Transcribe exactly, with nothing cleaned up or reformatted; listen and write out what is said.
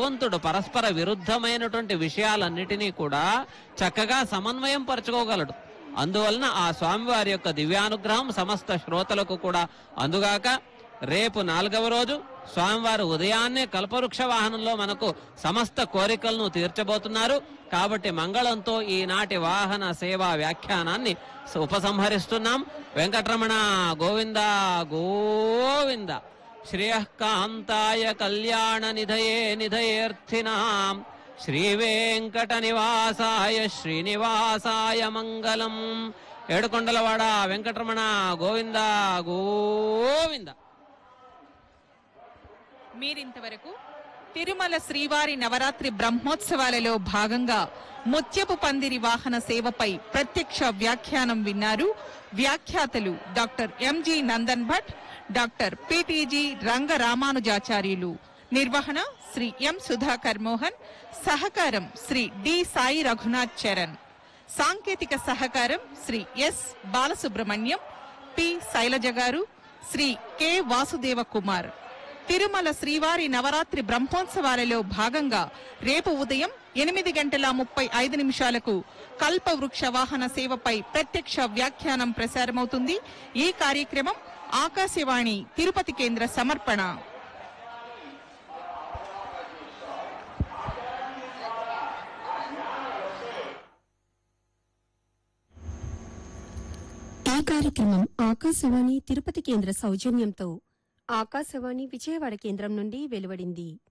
భగవంతుడు పరస్పర విరుద్ధమైనటువంటి విషయాలన్నిటినీ కూడా చక్కగా సమన్వయం పరచుకోగలడు. అందువలన ఆ స్వామివారి యొక్క దివ్యానుగ్రహం సమస్త శ్రోతలకు కూడా అందుగాక. రేపు నాలుగవ రోజు స్వామివారు ఉదయాన్నే కల్పవృక్ష వాహనంలో మనకు సమస్త కోరికలను తీర్చబోతున్నారు. కాబట్టి మంగళంతో ఈనాటి వాహన సేవా వ్యాఖ్యానాన్ని ఉపసంహరిస్తున్నాం. వెంకటరమణ గోవింద గోవింద. శ్రేయఃకాంతాయ కళ్యాణ నిధయే నిధయేర్థినాం శ్రీ వెంకట నివాసాయ శ్రీనివాసాయ మంగళం. ఏడుకొండలవాడ వెంకటరమణ గోవింద గోవింద. మీరింతవరకు తిరుమల శ్రీవారి నవరాత్రి బ్రహ్మోత్సవాలలో భాగంగా ముత్యపు పందిరి వాహన సేవపై ప్రత్యక్ష వ్యాఖ్యానం విన్నారు. వ్యాఖ్యాతలు doctor MG Nandan Bhatt, doctor PTG Rangaramanujacharyulu. నిర్వహణ శ్రీ ఎం సుధాకర్ మోహన్. సహకారం శ్రీ డి సాయి రఘునాథ్ చరణ్. సాంకేతిక సహకారం శ్రీ ఎస్ బాలసుబ్రహ్మణ్యం, పి శైలజ గారు, శ్రీ కె వాసుదేవ కుమార్. తిరుమల శ్రీవారి నవరాత్రి బ్రహ్మోత్సవాలలో భాగంగా రేపు ఉదయం ఎనిమిది గంటల ముప్పై ఐదు నిమిషాలకు కల్పవృక్ష వాహన సేవపై ప్రత్యక్ష వ్యాఖ్యానం ప్రసారమవుతుంది. ఈ కార్యక్రమం ఆకాశవాణి తిరుపతి కేంద్ర సమర్పణ. ఈ కార్యక్రమం ఆకాశవాణి తిరుపతి కేంద్ర సౌజన్యంతో ఆకాశవాణి విజయవాడ కేంద్రం నుండి వెలువడింది.